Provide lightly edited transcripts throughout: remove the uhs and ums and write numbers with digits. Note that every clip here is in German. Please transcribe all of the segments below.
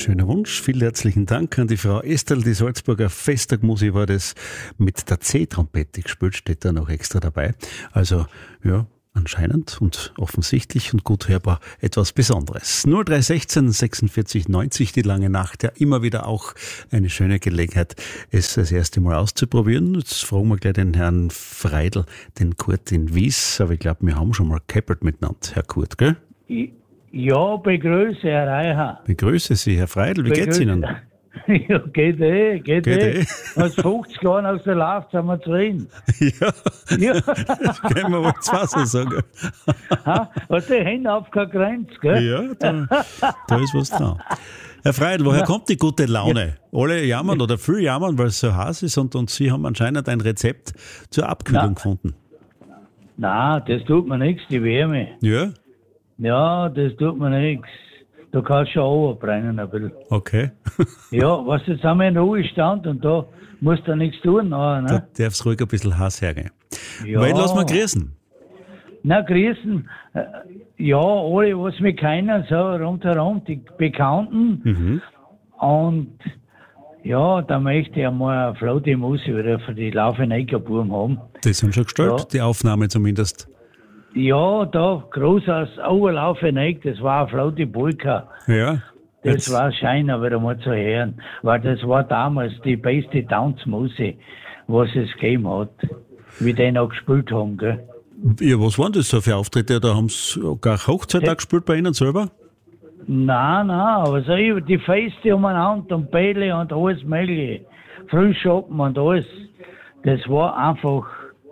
schöner Wunsch. Vielen herzlichen Dank an die Frau Estherl. Die Salzburger Festtagmusik war das mit der C-Trompete gespielt, steht da noch extra dabei. Also, ja, anscheinend und offensichtlich und gut hörbar etwas Besonderes. 0316 46 90, die lange Nacht, ja immer wieder auch eine schöne Gelegenheit, es das erste Mal auszuprobieren. Jetzt fragen wir gleich den Herrn Freidl, den Kurt in Wies, aber ich glaube, wir haben schon mal gekeppelt miteinander, Herr Kurt, gell? Ja, begrüße, Herr Reicher. Begrüße Sie, Herr Freidl, wie geht's Ihnen? Ja, geht eh. Aus 50 Jahren aus der Lauf sind wir zufrieden. Ja, das können wir wohl zwar so sagen. Hast die Hände auf keine Grenze, gell? Ja, da ist was dran. Herr Freidl, woher kommt die gute Laune? Alle jammern oder viel jammern, weil es so heiß ist und Sie haben anscheinend ein Rezept zur Abkühlung gefunden. Nein, das tut mir nichts, die Wärme. Ja? Ja, das tut mir nichts. Da kannst du schon runterbrennen ein bisschen. Okay. Ja, was jetzt haben wir in Ruhestand und da musst du nichts tun. Nachher, ne? Da darf es ruhig ein bisschen heiß hergehen. Ja. Weil lassen wir grüßen. Na, grüßen. Ja, alle, was mich kennen, so rundherum, die Bekannten. Mhm. Und ja, da möchte ich einmal eine flotte Musik wieder für die Laufenegger-Buben haben. Das sind schon gestellt, Ja. die Aufnahme zumindest. Ja, da, groß aus Oberlaufenegg, das war eine flotte Polka. Ja. Das Jetzt- war scheiner wieder mal zu hören, weil das war damals die beste Tanzmusik, was es gegeben hat, wie die noch gespielt haben, gell. Ja, was waren das so für Auftritte? Da haben Sie gar Hochzeit auch gespielt bei Ihnen selber? Nein, aber so über die Feste umeinander und Bälle und alles mögliche, Frühschoppen und alles, das war einfach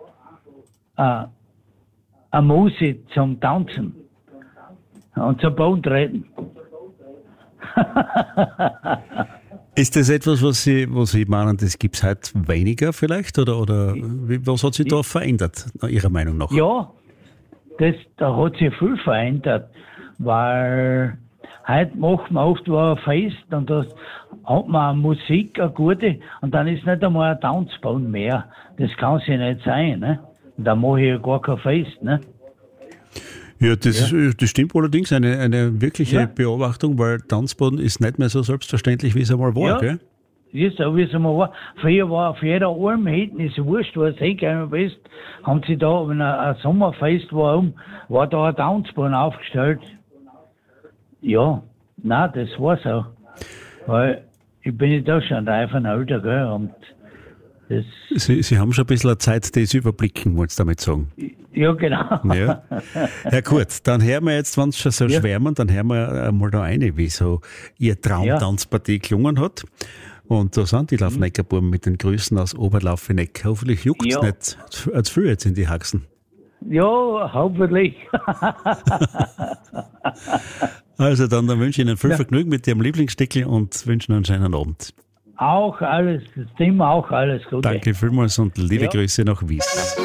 eine Musik zum Tanzen und zum Boden treten. Ist das etwas, was Sie meinen, das gibt es heute weniger vielleicht? Oder was hat sich da verändert, nach Ihrer Meinung nach? Ja, da hat sich viel verändert, weil heute macht man oft ein Fest und da hat man eine Musik, eine gute, und dann ist nicht einmal ein Tanzbahn mehr. Das kann sich nicht sein, ne? Und dann mache ich ja gar kein Fest, ne? Ja, das stimmt allerdings, eine wirkliche Beobachtung, weil Tanzboden ist nicht mehr so selbstverständlich, wie es einmal war, gell? Ja, so wie es einmal war. Früher war auf jeder Alm hinten, ist wurscht, was hingegangen bist, haben sie da, wenn ein Sommerfest war, war da ein Tanzboden aufgestellt. Ja, nein, das war so. Weil ich bin ja da schon reif und älter, gell, und das... Sie haben schon ein bisschen Zeit, das überblicken, wolltest du damit sagen? Ja, genau. Ja. Herr Kurt, dann hören wir jetzt, wenn Sie schon so schwärmen, dann hören wir einmal da eine, wie so Ihr Traumtanzpartie gelungen hat. Und da sind die Laufenegger-Buben mit den Grüßen aus Oberlaufeneck. Hoffentlich juckt es nicht zu viel jetzt in die Haxen. Ja, hoffentlich. Also dann wünsche ich Ihnen viel Vergnügen mit Ihrem Lieblingsstickel und wünsche Ihnen einen schönen Abend. Auch alles, das Thema auch alles Gute. Danke vielmals und liebe Grüße nach Wies.